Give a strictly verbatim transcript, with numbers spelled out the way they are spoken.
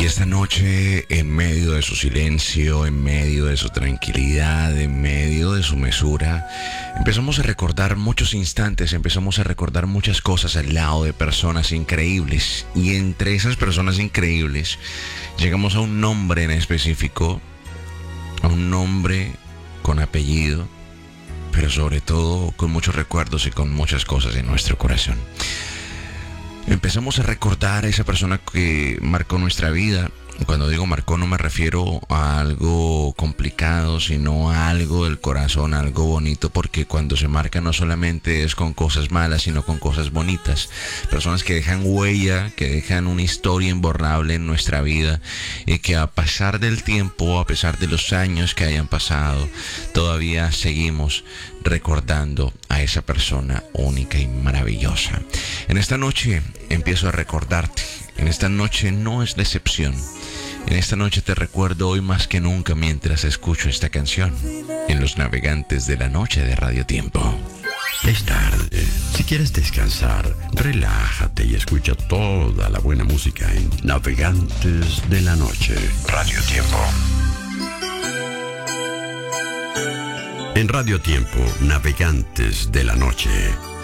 Y esta noche, en medio de su silencio, en medio de su tranquilidad, en medio de su mesura, empezamos a recordar muchos instantes, empezamos a recordar muchas cosas al lado de personas increíbles. Y entre esas personas increíbles, llegamos a un nombre en específico, a un nombre con apellido, pero sobre todo con muchos recuerdos y con muchas cosas en nuestro corazón. Empezamos a recordar a esa persona que marcó nuestra vida. Cuando digo marcó, no me refiero a algo complicado, sino a algo del corazón, a algo bonito, porque cuando se marca no solamente es con cosas malas, sino con cosas bonitas. Personas que dejan huella, que dejan una historia imborrable en nuestra vida y que a pesar del tiempo, a pesar de los años que hayan pasado, todavía seguimos recordando a esa persona única y maravillosa. En esta noche empiezo a recordarte. En esta noche no es decepción. En esta noche te recuerdo hoy más que nunca mientras escucho esta canción en Los Navegantes de la Noche de Radio Tiempo. Es tarde. Si quieres descansar, relájate y escucha toda la buena música en Navegantes de la Noche. Radio Tiempo. En Radio Tiempo, Navegantes de la Noche.